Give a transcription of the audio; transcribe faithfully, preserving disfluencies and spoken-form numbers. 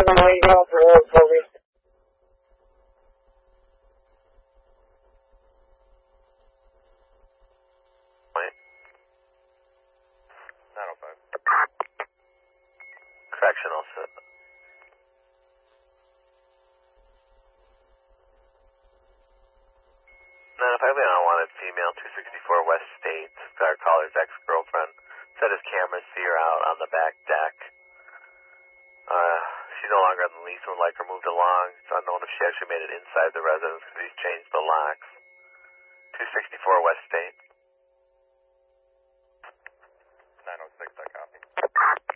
nine oh five. Correctional set. nine oh five, we don't want a female, two sixty-four West State. Our caller's ex-girlfriend set his camera, see her out on the back deck. Uh, she's no longer on the lease and would like her moved along. It's unknown if she actually made it inside the residence because he's changed the locks. two sixty-four West State. nine oh six, I copy.